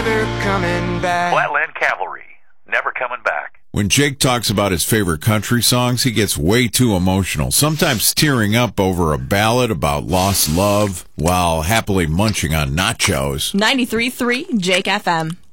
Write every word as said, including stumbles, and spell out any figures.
Coming back. Flatland Cavalry, never coming back. When Jake talks about his favorite country songs, he gets way too emotional, sometimes tearing up over a ballad about lost love while happily munching on nachos. ninety-three point three Jake F M.